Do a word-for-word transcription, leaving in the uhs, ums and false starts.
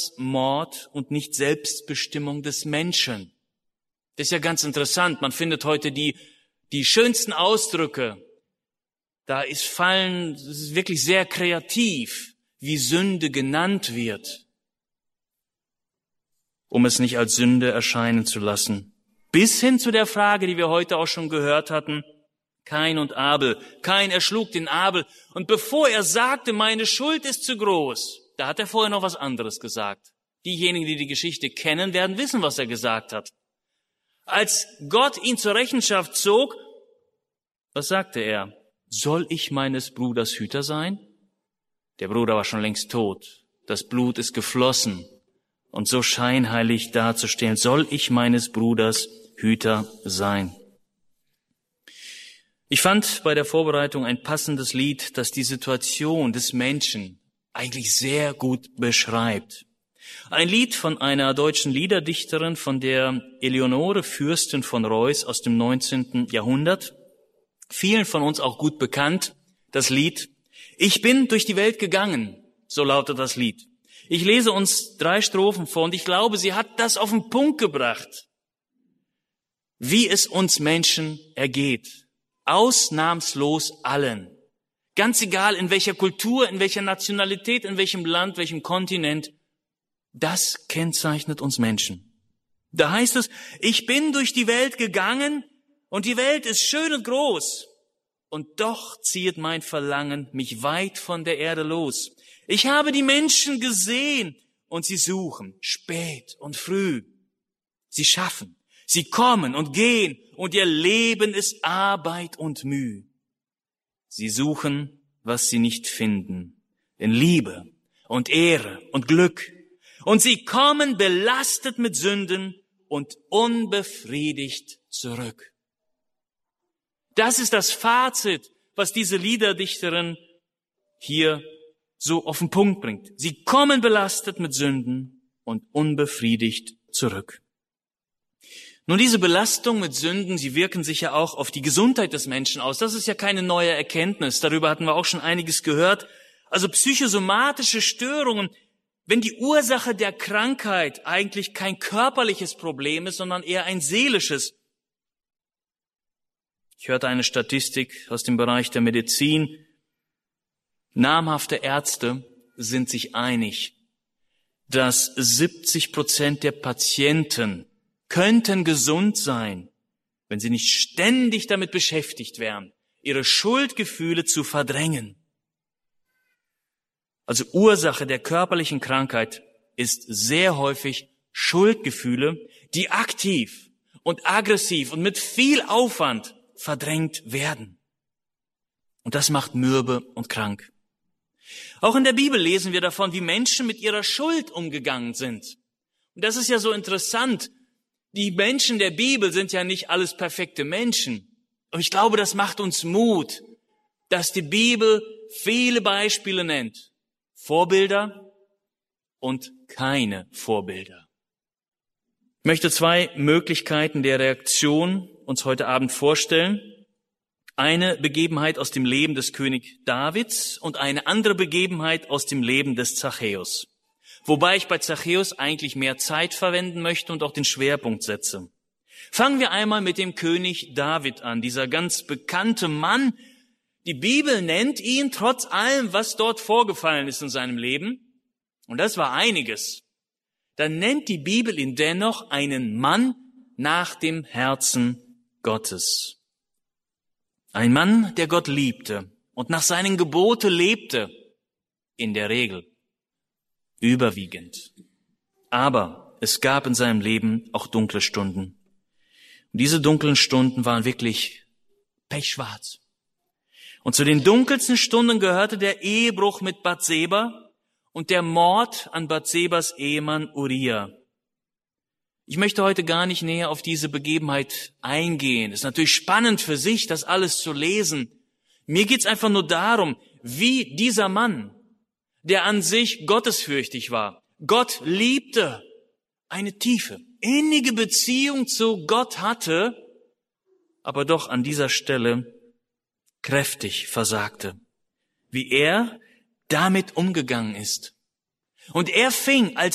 Mord und nicht Selbstbestimmung des Menschen. Das ist ja ganz interessant. Man findet heute die, die schönsten Ausdrücke. Da ist fallen, das ist wirklich sehr kreativ, wie Sünde genannt wird, um es nicht als Sünde erscheinen zu lassen. Bis hin zu der Frage, die wir heute auch schon gehört hatten, Kain und Abel. Kain erschlug den Abel. Und bevor er sagte, meine Schuld ist zu groß, da hat er vorher noch was anderes gesagt. Diejenigen, die die Geschichte kennen, werden wissen, was er gesagt hat. Als Gott ihn zur Rechenschaft zog, was sagte er? Soll ich meines Bruders Hüter sein? Der Bruder war schon längst tot. Das Blut ist geflossen. Und so scheinheilig dazustehen, soll ich meines Bruders Hüter sein? Ich fand bei der Vorbereitung ein passendes Lied, das die Situation des Menschen eigentlich sehr gut beschreibt. Ein Lied von einer deutschen Liederdichterin, von der Eleonore Fürstin von Reuß aus dem neunzehnten Jahrhundert. Vielen von uns auch gut bekannt, das Lied. Ich bin durch die Welt gegangen, so lautet das Lied. Ich lese uns drei Strophen vor und ich glaube, sie hat das auf den Punkt gebracht, wie es uns Menschen ergeht. Ausnahmslos allen. Ganz egal, in welcher Kultur, in welcher Nationalität, in welchem Land, welchem Kontinent. Das kennzeichnet uns Menschen. Da heißt es, ich bin durch die Welt gegangen und die Welt ist schön und groß. Und doch zieht mein Verlangen mich weit von der Erde los. Ich habe die Menschen gesehen und sie suchen, spät und früh. Sie schaffen, sie kommen und gehen und ihr Leben ist Arbeit und Mühe. Sie suchen, was sie nicht finden, in Liebe und Ehre und Glück. Und sie kommen belastet mit Sünden und unbefriedigt zurück. Das ist das Fazit, was diese Liederdichterin hier so auf den Punkt bringt. Sie kommen belastet mit Sünden und unbefriedigt zurück. Nun, diese Belastung mit Sünden, sie wirken sich ja auch auf die Gesundheit des Menschen aus. Das ist ja keine neue Erkenntnis. Darüber hatten wir auch schon einiges gehört. Also psychosomatische Störungen, wenn die Ursache der Krankheit eigentlich kein körperliches Problem ist, sondern eher ein seelisches. Ich hörte eine Statistik aus dem Bereich der Medizin. Namhafte Ärzte sind sich einig, dass siebzig Prozent der Patienten könnten gesund sein, wenn sie nicht ständig damit beschäftigt wären, ihre Schuldgefühle zu verdrängen. Also Ursache der körperlichen Krankheit ist sehr häufig Schuldgefühle, die aktiv und aggressiv und mit viel Aufwand verdrängt werden. Und das macht mürbe und krank. Auch in der Bibel lesen wir davon, wie Menschen mit ihrer Schuld umgegangen sind. Und das ist ja so interessant. Die Menschen der Bibel sind ja nicht alles perfekte Menschen. Und ich glaube, das macht uns Mut, dass die Bibel viele Beispiele nennt. Vorbilder und keine Vorbilder. Ich möchte zwei Möglichkeiten der Reaktion uns heute Abend vorstellen. Eine Begebenheit aus dem Leben des König Davids und eine andere Begebenheit aus dem Leben des Zachäus. Wobei ich bei Zachäus eigentlich mehr Zeit verwenden möchte und auch den Schwerpunkt setze. Fangen wir einmal mit dem König David an, dieser ganz bekannte Mann. Die Bibel nennt ihn trotz allem, was dort vorgefallen ist in seinem Leben, und das war einiges, dann nennt die Bibel ihn dennoch einen Mann nach dem Herzen Gottes. Ein Mann, der Gott liebte und nach seinen Gebote lebte, in der Regel, überwiegend. Aber es gab in seinem Leben auch dunkle Stunden. Und diese dunklen Stunden waren wirklich pechschwarz. Und zu den dunkelsten Stunden gehörte der Ehebruch mit Bathseba und der Mord an Bathsebas Ehemann Uriah. Ich möchte heute gar nicht näher auf diese Begebenheit eingehen. Es ist natürlich spannend für sich, das alles zu lesen. Mir geht's einfach nur darum, wie dieser Mann, der an sich gottesfürchtig war, Gott liebte, eine tiefe, innige Beziehung zu Gott hatte, aber doch an dieser Stelle kräftig versagte, wie er damit umgegangen ist. Und er fing als